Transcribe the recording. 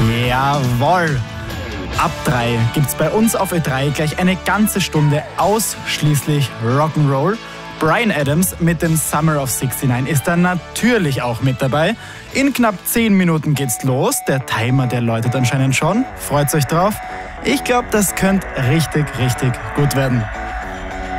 Jawohl! Ab 3 gibt's bei uns auf Ö3 gleich eine ganze Stunde ausschließlich Rock'n'Roll. Bryan Adams mit dem Summer of '69 ist dann natürlich auch mit dabei. In knapp 10 Minuten geht's los. Der Timer, der läutet anscheinend schon. Freut euch drauf. Ich glaube, das könnte richtig, richtig gut werden.